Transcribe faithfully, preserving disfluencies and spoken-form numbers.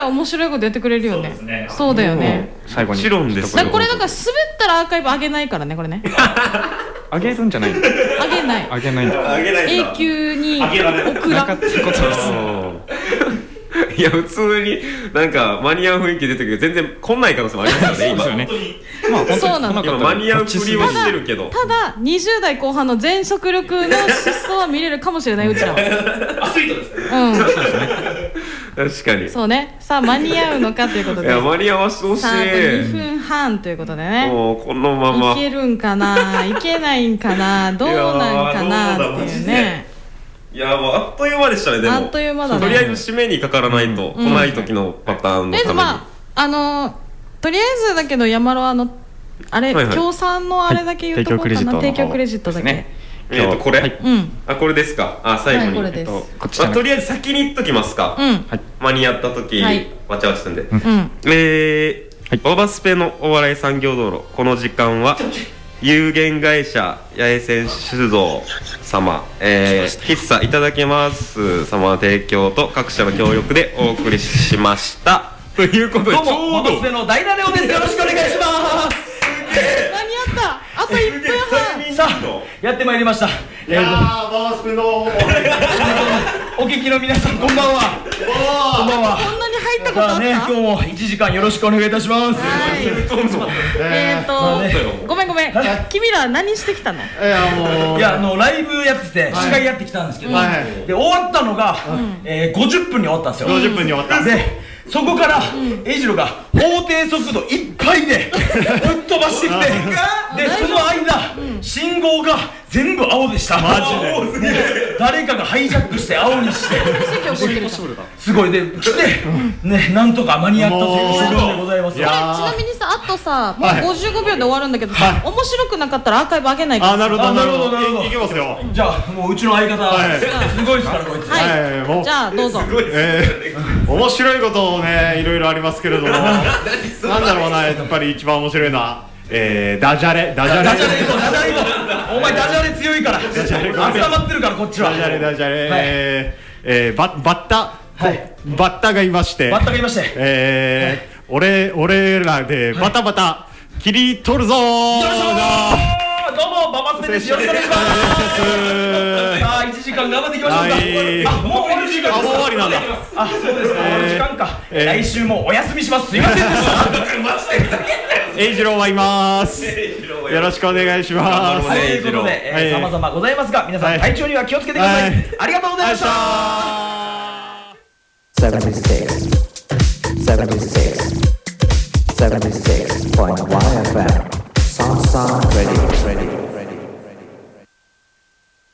面白いことやってくれるよね。そうですね。そうだよね。 最後に。 もちろんです。 だからこれだから滑ったらアーカイブ上げないからねこれね。 上げるんじゃないの？ 上げない。 上げない。 上げない。 永久に送らんってことです。 いや普通になんか間に合う雰囲気出てるけど全然来ない可能性もありますよね今。そうですよね。まあそうなの。今間に合うふりはしてるけど。 ただにじゅう代後半の全速力の疾走は見れるかもしれないうちらは。 アスリートですね。 うん。そうですね。確かに。 そうね。さあ間に合うのかということで。 いや間に合わせてほしい。 さああとにふんはんということでね。 もうこのまま。 いけるんかな、いけないんかな、どうなんかなっていうね。 いやもうあっという間でしたね。でもあっという間だね。 とりあえず締めにかからないと、来ない時のパターンのために。 まああのとりあえずだけど山呂あのあれ協賛のあれだけ言うとこうかな。提供クレジットだけ。 えっとこれ、あこれですか。あ最後に、 これです。 とりあえず先に言っときますか。間に合った時わちゃわちゃすんで。えババスペのお笑い産業道路、この時間は有限会社八重線酒造様、えー、喫茶いただけます様の提供と各社の協力でお送りしましたということで、 どうもババスペの大ナレオです。よろしくお願いします。 間に合った。あといっぷんはん。 さあやってまいりました。 いやーババスペのお聞きの皆さんこんばんは。こんばんは。 こんなに入ったことあった？ ね、今日もいちじかんよろしくお願いいたします。 えっとごめんごめん。君ら何してきたの？ いやもういやあのライブやってて司会やってきたんですけど、で終わったのがごじゅっぷんに終わったんですよ。 ごじゅっぷんに終わった。 でそこから英二郎が法定速度いっぱいでぶっ飛ばしてきて、でその間信号が全部青でした。 マジで誰かがハイジャックして青にしてすごいで来てね、なんとか間に合ったという所業でございます。 これちなみにさあとさもうごじゅうごびょうで終わるんだけどさ、面白くなかったらアーカイブ上げないから。 あなるほどなるほどなるほど。 いきますよ。 じゃあもううちの相方すごいですからこいつ。 はいじゃあどうぞ。 面白いことをねいろいろありますけれども、なんだろうな、やっぱり一番面白いのはえダジャレダジャレダジャレダジャレお前ダジャレ強いから温まってるからこっちは。 ダジャレダジャレええバッタバッタがいまして、 バッタがいましてえ俺俺らでバタバタ切り取るぞー。 どうもババスペです。よろしくお願いします。さあいちじかん頑張っていきましょうか。あもう終わる時間です。 もう終わりなんだ。 あそうですね、終わる時間か。来週もお休みします。すいませんでした。 英二郎はいます。よろしくお願いします。 ということで様々ございますが皆さん体調には気をつけてください。ありがとうございました。 セブンティーシックス セブンティーシックス セブンティーシックスポイントワンエフエム